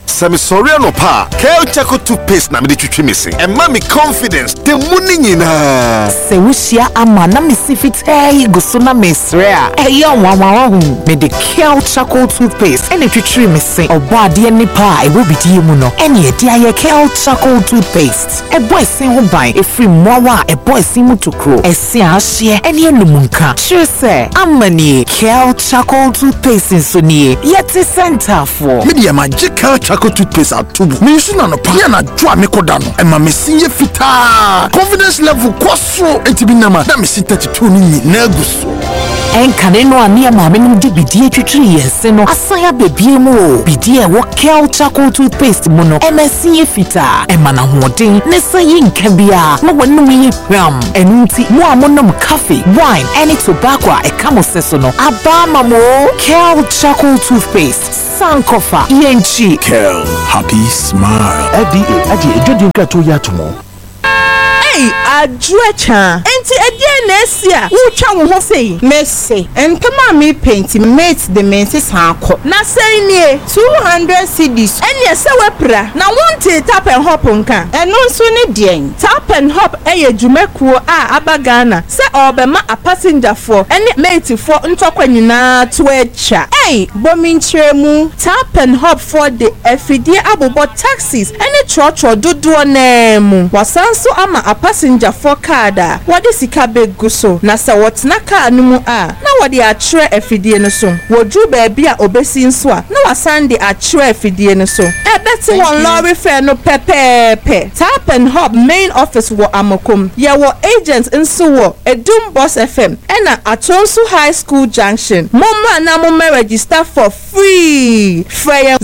Semi sorry no pa. Kel Chaco toothpaste na me de twitwi me se. E ma me confidence de muni nyina. Se wushia ama na me sifit go so na me sre a. Eyo nwa me de Kel Chaco toothpaste ene twitwi me se. Obo ade ni pa e wo bidie mu no. Ene e dia ye Kel Chaco toothpaste. E boy sin ho ban e free mowa e boy sin mu tokro. E si a hye ene enumunka. Sure say amani Kel Chaco toothpaste so nie. Yet center for. Media magical Chaco toothpaste atubu. Me use na no pa. Ya na dwa me koda no. E ma me sinye fita. Confidence level kwaso etibi na ma. Na me sin 32 ni na guso. Enkane no ani ma me no di bidie twitwi yese no. Asaya bebie mu. Bidie wo Kel Chaco toothpaste mu no. E ma sinye fita. E ma na hoden ne sayi nka bia. Ma wonu yi ram. Enunti mo amonom coffee, wine, any tobacco e kamo seso no. Aba mamo Kel Chaco toothpaste. Sankofa yenchi Kel happy smile. Adi ejodi nka to ya tomo. Hey, ajuecha. Enti edie na esia. Ucha wo ho sei. Mercy. Entama me paint mate the menses hanko. Na sei nie 200 cedis. Ene se wepra. Na wonte tap and hop nka. Eno nso ne dien. Tap and hop eye dwumekuo a abagana. Se obema a passenger for ene mate for ntokwa nyina to echa. Hey, bominchiremu. Tap and hop for the efidie abobo taxis. Ene chocho dodo nemu. Wasanso ama a passenger for kada. Wadi sika begu so. Na sa watna kaa numu a. Na wadi atre efidie no so. Wodru baby a obesi nswa. Na wasande atre efidie no so. Beti won lorry fare no pepepe. Tap and hop main office wo Amokom. Ya wo agents nso wo Edum Boss FM. Ena Atonsu High School Junction. Moma na moma register for free. Freya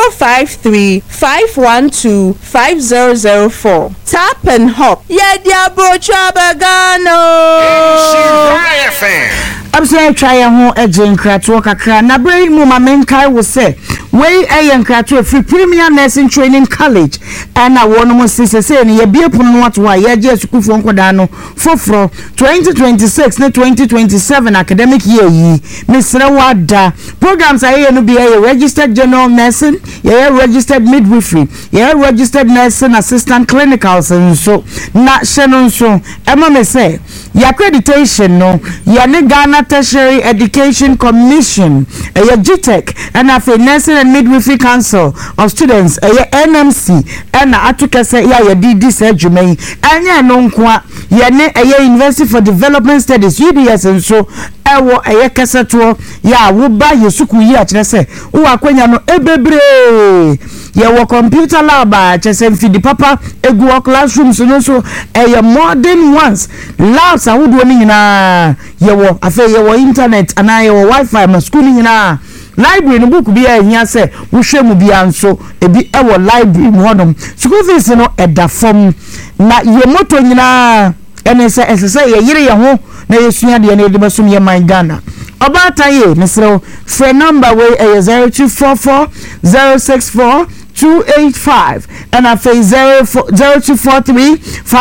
053-512-5004. Tap and hop. Yeah, diabro chabagano. I'm saying try a home agent krato kakra na brain mu ma menkai wo say we ayen krato free premier nursing training college and I won mo sise say ne ye bie pono what wa ye je sukufo nkoda no foforo 2026 na 2027 academic year yi misra wada programs aye no be aye registered general nursing ye registered midwifery ye registered nursing assistant clinicals and so na shenon so ema me say your accreditation no ye ne Ghana Tertiary Education Commission GTEC and a Nursing and Midwifery Council of Students NMC and atukase ya DD Sejumei anya no nkwa ye ne University for Development Studies UDS and so ewo kaseto ya wo ba yesuku yi a kire se wo akwanya no ebebre ye wo computer lab a chese mfidi papa egu classrooms no so modern ones labs awodo ni nyina ye wo afa ye wo internet ana ye wo wifi ma school ni nyina library no book bi a hia se wo hwemu bi anso ebi ewo library mo hodom school fees no eda form na ye moto nyina ene se esese ye yire ye ho na yesua de na de basum ye man Ghana obata ye mesro free number we 0244 064 285 and a face 0243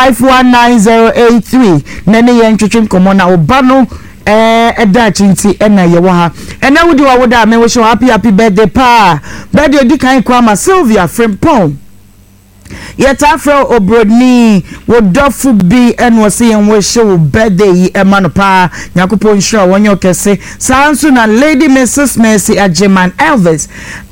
519 nene ye ntwetwe komo na obano eda chinti ena ye wa ha ena wudi wa woda me wish you happy birthday pa birthday di kan kwa ma Sylvia Frimpong yeta afro obrodni wodofu bi enwo se yen we show birthday emano pa yakopon show wonyo kese sansu na Lady Mrs Mercy Ajeman Elvis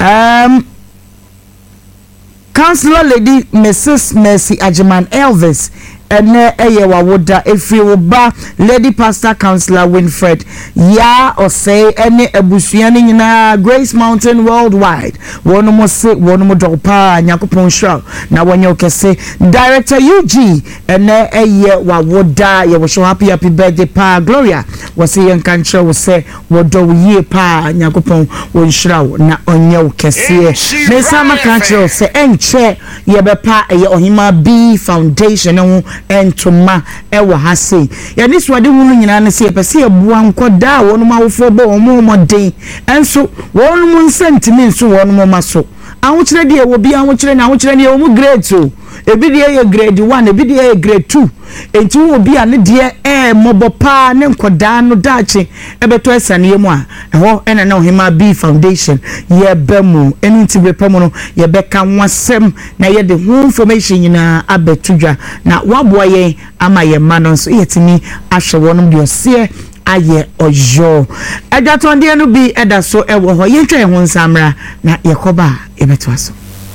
Councillor Lady Mrs Mercy Ajeman Elvis ene eyewa woda efri woba Lady Pastor Councillor Winfred ya osei ene ebusuani nyina Grace Mountain Worldwide wono mo se wono mo dopa nyakopon show na wonyo kese Director UG ene eyewa woda ye wo show happy birthday pa Gloria wose yen kanche wo se wodo ye pa nyakopon won shraw na onye kese me sama kanche se enche ye bepa ye ohima B Foundation no entoma ewa hase ya ni swade hunu nyina ne se pese ebua nkoda wonu ma wofo bo omo den enso wonu mu nsentimi nso wonu mo maso ahokyere de wo bi ahokyere na ahokyere ne wo mu grade 2 ebi de ye grade 1 ebi de ye grade 2 enti wo bi a ne de mobopa ne nkoda no daache ebeto esane yemu a eho ena na ohima B Foundation ye bemu eni tibe pemu no ye beka nwasem na ye de ho information nyina abetudwa na waboa ye ama ye ma no so yetimi ahwe wonum de ose aye ojo edatonde no bi eda so ewo ho ye twa ho nsamra na yekoba ebeto aso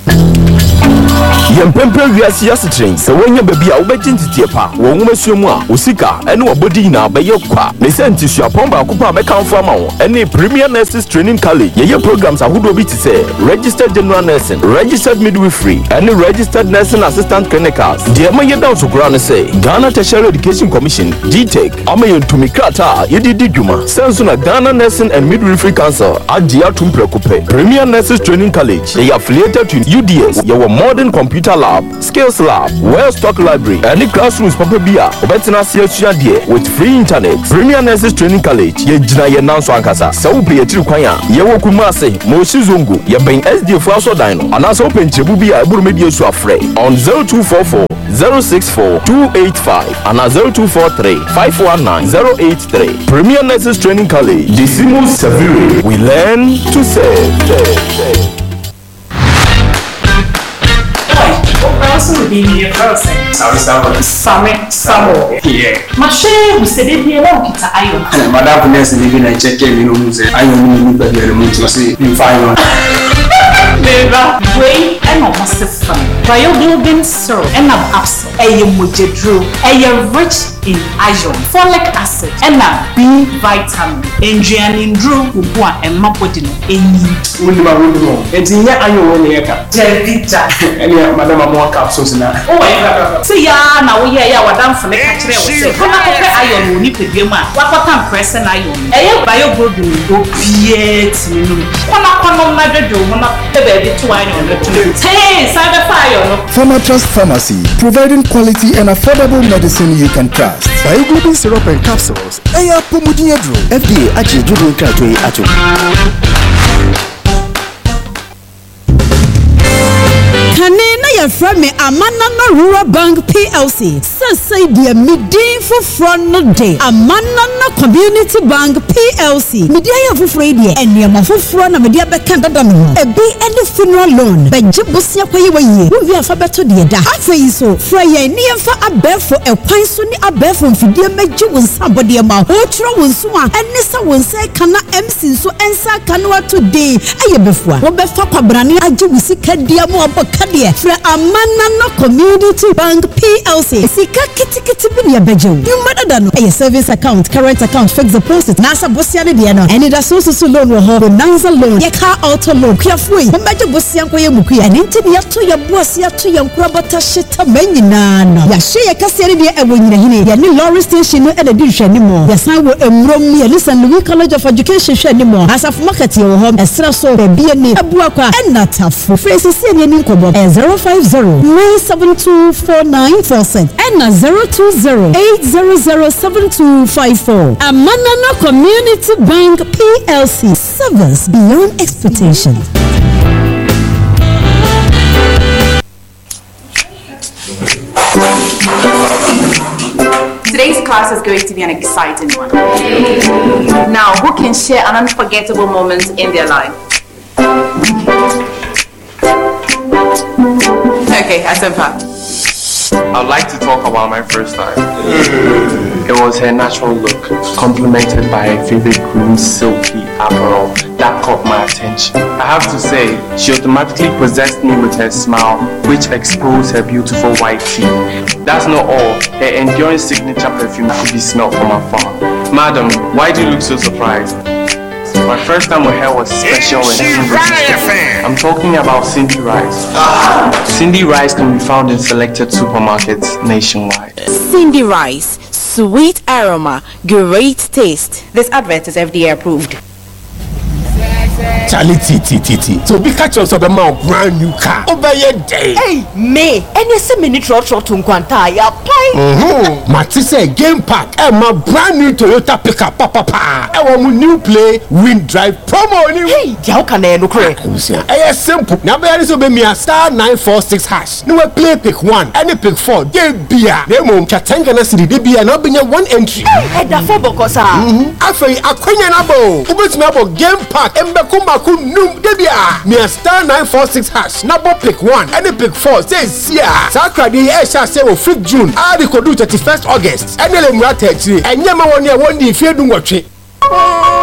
Yempempe wiase yasetren se wonya baby a wobegye ntitiye pa wo nwomasuo mu a osika ene wobodi na beye kwa ne sentisi apomba akopa mekanfo ama wo ene Premier Nurses Training College ye programs ahodo bi tise registered general nursing, registered midwifery ene registered nursing assistant clinicals de ma ye down to ground say Ghana Tertiary Education Commission GTEC ama yentumi krata ye di dwuma senso na Ghana Nursing and Midwifery Council adia tumprekope Premier Nurses Training College they affiliated to UDS ye modern computer lab, skills lab, well stock library, any classrooms papa bia, obetina CSU there with free internet. Premier Nurses Training College, ye jina ye nanso ankasa. Sa wo play tiri kwanya, ye wo kumase, mo sizongo, ye ben SD for aso dino. Anasa open chebu bia eburu media so afre on 0244 064 285 and 0243 519 083. Premier Nurses Training College, Decimus Severe. We learn to serve. Also be here first. Same. Yeah. Mashe, we said it here. Kita ayo. Madam Nurse, living and checking. You know, say ayo ni but you know to say in final. Beba, way and almost fun. Bioglobin syrup and ab abs. Ayo mujedru. Ayo rich in iron, folic acid, and B vitamin. Engineering drew ubwa and mapodino. Eni. Wundima. It's in here ayo when you come. Jelvita. And yeah, Madam Amor capsules now. Oh, yeah. See ya now. Yeah, what I'm for the country. Iron will need to be my what I'm pressing iron. Ayo bioglobin go piet. Pharma Trust Pharmacy, providing quality and affordable medicine you can trust. Bioglobin syrup and capsules. Eya Pomudinedro. FDA actually do Kratwe Ato. Kanena ya frame Amanana Rural Bank PLC. Say dear midin for front no day. Amanana Community Bank PLC. Media for Fredia and Yama for front of media Becanda Dano. A be any funeral loan. By Jibusia Payway. We have a better dear. Half a so Freya near for a bear for a pinsoni a bear from Fidia Meju with somebody about Otra will swan and Nissa will say Kana MC so answer Kanwa today. I before. Roberta Pabrani Ajuwisika Diamo Bakadia. Fra Amanana Community Bank PLC. Sika Kitty Bilia Bejo. You mother than a service account, current account, fix deposit, NASA Bossiani Diana, and it is also loan or hold Nanza loan, your car auto loan, carefully. Majo Bossian Koyamuki, and into the to your Bossia to your Krabata Shita Menina. Yashia Cassiaria and when you hear new Lorry Station at the dish anymore. Yes, I will enroll listen Louis College of Education anymore. As of market your home, as Strasso, a BNA, a Buaka, and not tough for faces in Ninkobo, 050-972-4947 and 020-800-7254. Amanana Community Bank PLC. Service beyond expectation. Today's class is going to be an exciting one. Now, who can share an unforgettable moment in their life? Okay, Asempa. I'd like to talk about my first time. It was her natural look, complemented by a vivid green silky apparel that caught my attention. I have to say, she automatically possessed me with her smile, which exposed her beautiful white teeth. That's not all. Her enduring signature perfume could be smelled from afar. Madam, why do you look so surprised? My first time with her was special and I'm talking about Cindy Rice. Cindy Rice can be found in selected supermarkets nationwide. Cindy Rice, sweet aroma, great taste. This advert is FDA approved. Charlie so be catch us of a brand new car over your day. Hey, me, and you see me trot to Quanta, ya pie. Matisse Game Park, and my brand new Toyota pickup, papa, and one new play, wind drive promo. Hey, how can I look at it? Simple. Now, there is a star 946 hash. No play pick 1, any pick 4, they be a demo, Chatanga City, they be an open one entry. Hey, the four bocos are. After a queen abo, Ubis Mabo Game Park, and Bakumaku, Num, they be a near star 946 hash. Number pick 1, any pick 4, says, yeah. Sakra, the Esha say, 5th June, I could do 31st August, and then Murate, and Yama 1 year, 1 day, if you do watch it.